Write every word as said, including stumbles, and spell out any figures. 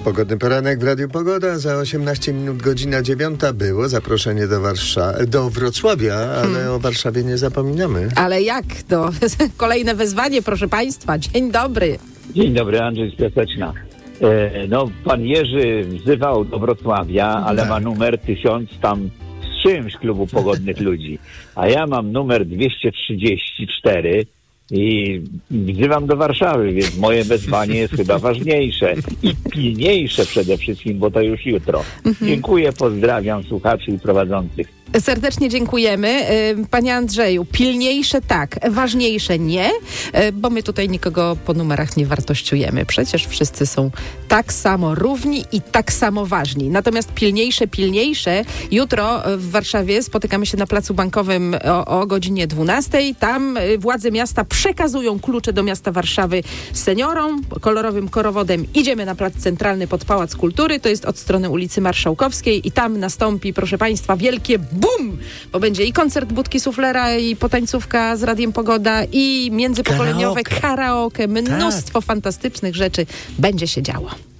Pogodny poranek w Radiu Pogoda. Za osiemnaście minut godzina dziewiąta było zaproszenie do Warszawy, do Wrocławia, ale hmm. o Warszawie nie zapominamy. Ale jak to? Kolejne wezwanie, proszę Państwa. Dzień dobry. Dzień dobry, Andrzej z Piaseczna. E, no, pan Jerzy wzywał do Wrocławia, ale ma numer tysiąc tam z czymś Klubu Pogodnych Ludzi. A ja mam numer dwieście trzydzieści cztery i wzywam do Warszawy, więc moje wezwanie jest chyba ważniejsze i pilniejsze przede wszystkim, bo to już jutro. Mhm. Dziękuję, pozdrawiam słuchaczy i prowadzących. Serdecznie dziękujemy. Panie Andrzeju, pilniejsze tak, ważniejsze nie, bo my tutaj nikogo po numerach nie wartościujemy. Przecież wszyscy są tak samo równi i tak samo ważni. Natomiast pilniejsze, pilniejsze. Jutro w Warszawie spotykamy się na Placu Bankowym o, o godzinie dwunastej. Tam władze miasta przekazują klucze do miasta Warszawy seniorom. Kolorowym korowodem idziemy na Plac Centralny pod Pałac Kultury. To jest od strony ulicy Marszałkowskiej i tam nastąpi, proszę Państwa, wielkie bum! Bo będzie i koncert Budki Suflera, i potańcówka z Radiem Pogoda, i międzypokoleniowe karaoke. karaoke. Mnóstwo tak. fantastycznych rzeczy będzie się działo.